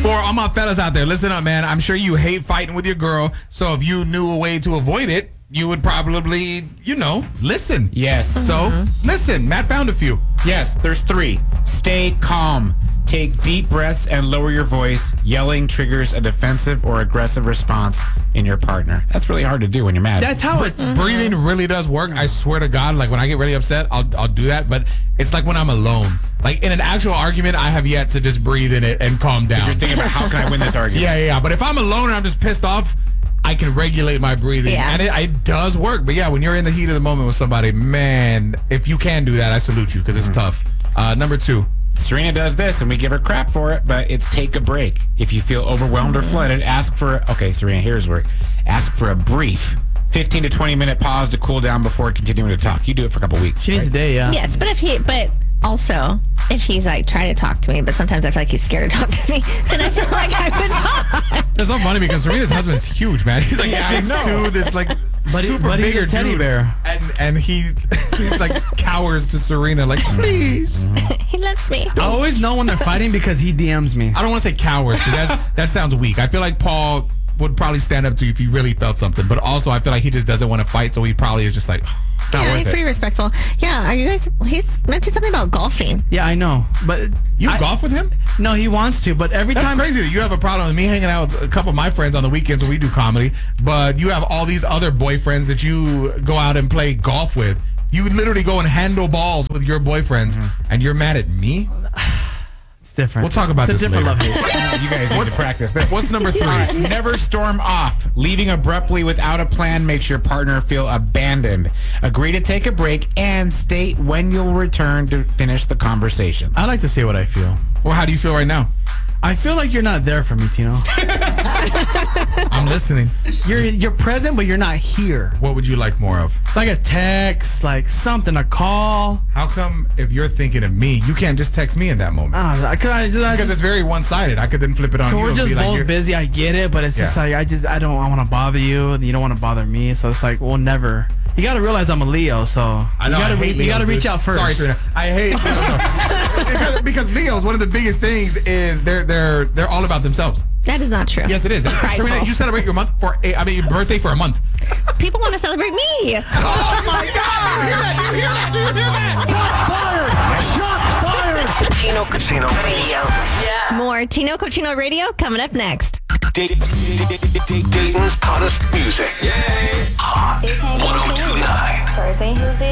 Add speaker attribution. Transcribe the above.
Speaker 1: For all my fellas out there, listen up, man. I'm sure you hate fighting with your girl. So if you knew a way to avoid it, you would probably, listen.
Speaker 2: Yes.
Speaker 1: So listen, Matt found a few.
Speaker 2: Yes, there's 3. Stay calm. Take deep breaths and lower your voice. Yelling triggers a defensive or aggressive response in your partner. That's really hard to do when you're mad.
Speaker 3: That's how it's.
Speaker 1: Breathing really does work. I swear to God, like when I get really upset, I'll do that. But it's like when I'm alone. Like in an actual argument, I have yet to just breathe in it and calm down.
Speaker 2: You're thinking about how can I win this argument?
Speaker 1: Yeah. But if I'm alone and I'm just pissed off, I can regulate my breathing.
Speaker 4: Yeah.
Speaker 1: And it does work. But yeah, when you're in the heat of the moment with somebody, man, if you can do that, I salute you because it's tough. Number 2.
Speaker 2: Serena does this, and we give her crap for it, but it's take a break. If you feel overwhelmed or flooded, Serena, here's where. Ask for a brief 15 to 20 minute pause to cool down before continuing to talk. You do it for a couple weeks.
Speaker 3: She needs a day, yeah.
Speaker 4: Yes, but also, if he's like trying to talk to me, but sometimes I feel like he's scared to talk to me, then I feel like I would talk.
Speaker 1: It's so funny because Serena's husband's huge, man. He's like 6'2", this like super
Speaker 3: he's
Speaker 1: bigger
Speaker 3: a teddy
Speaker 1: dude.
Speaker 3: bear.
Speaker 1: And he's like cowers to Serena, like, please.
Speaker 4: He loves me.
Speaker 3: I always know when they're fighting because he DMs me.
Speaker 1: I don't want to say cowers because that sounds weak. I feel like Paul would probably stand up to you if he really felt something. But also, I feel like he just doesn't want to fight, so he probably is just like, not
Speaker 4: Yeah,
Speaker 1: worth
Speaker 4: he's
Speaker 1: it.
Speaker 4: pretty respectful. Yeah, are you guys? He's mentioned something about golfing.
Speaker 3: Yeah, I know. But
Speaker 1: You golf with him?
Speaker 3: no, he wants to, but every
Speaker 1: That's
Speaker 3: time.
Speaker 1: crazy that you have a problem with me hanging out with a couple of my friends on the weekends when we do comedy, but you have all these other boyfriends that you go out and play golf with. You literally go and handle balls with your boyfriends, and you're mad at me?
Speaker 3: It's different.
Speaker 1: We'll talk about
Speaker 3: it's
Speaker 1: this
Speaker 3: a different
Speaker 1: later.
Speaker 3: love hate.
Speaker 2: You guys need to practice this.
Speaker 1: What's number 3?
Speaker 2: Never storm off. Leaving abruptly without a plan makes your partner feel abandoned. Agree to take a break and state when you'll return to finish the conversation.
Speaker 3: I like to say what I feel.
Speaker 1: Well, how do you feel right now?
Speaker 3: I feel like you're not there for me, Tino.
Speaker 1: I'm listening.
Speaker 3: You're present, but you're not here.
Speaker 1: What would you like more of?
Speaker 3: Like a text, like something, a call.
Speaker 1: How come if you're thinking of me, you can't just text me in that moment? Because it's very one-sided. I could then flip it on you.
Speaker 3: We're
Speaker 1: and
Speaker 3: just
Speaker 1: be like,
Speaker 3: both
Speaker 1: you're-
Speaker 3: busy. I get it, but it's just like I want to bother you, and you don't want to bother me. So it's like we'll never. You got to realize I'm a Leo, so
Speaker 1: I know,
Speaker 3: you got to reach out first.
Speaker 1: Sorry, Serena. I hate Leos. because Leos, one of the biggest things is they're all about themselves.
Speaker 4: That is not true.
Speaker 1: Yes, it is.
Speaker 4: Prideful.
Speaker 1: Serena, you celebrate your birthday for a month.
Speaker 4: People want to celebrate me.
Speaker 1: Oh my God! You hear that?
Speaker 5: Tino Cochino Radio.
Speaker 4: More Tino Cochino Radio coming up next.
Speaker 5: Dayton's hottest music. Hot 1029.
Speaker 4: Thursday,